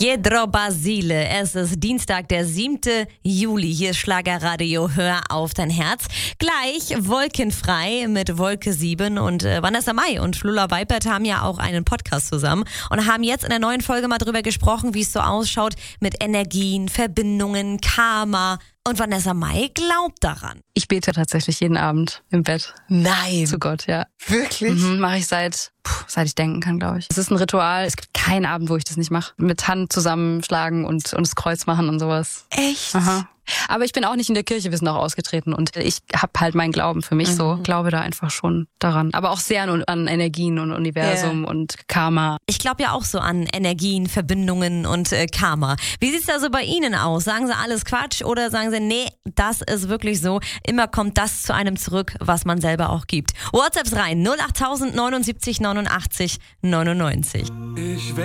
Pietro Basile, es ist Dienstag, der 7. Juli. Hier ist Schlagerradio, hör auf dein Herz. Gleich wolkenfrei mit Wolke 7 und Vanessa Mai und Lola Weipert haben ja auch einen Podcast zusammen und haben jetzt in der neuen Folge mal drüber gesprochen, wie es so ausschaut mit Energien, Verbindungen, Karma. Und Vanessa Mai glaubt daran. Ich bete tatsächlich jeden Abend im Bett. Nein. Zu Gott, ja. Wirklich? Mache ich seit ich denken kann, glaube ich. Es ist ein Ritual. Es gibt keinen Abend, wo ich das nicht mache. Mit Hand zusammenschlagen und das Kreuz machen und sowas. Echt? Aha. Aber ich bin auch nicht in der Kirche, wir sind auch ausgetreten. Und ich habe halt meinen Glauben für mich so. Glaube da einfach schon daran. Aber auch sehr an Energien und Universum und Karma. Ich glaube ja auch so an Energien, Verbindungen und Karma. Wie sieht's da so bei Ihnen aus? Sagen Sie alles Quatsch oder sagen Sie, nee, das ist wirklich so. Immer kommt das zu einem zurück, was man selber auch gibt. WhatsApps rein 08000 79 89 99.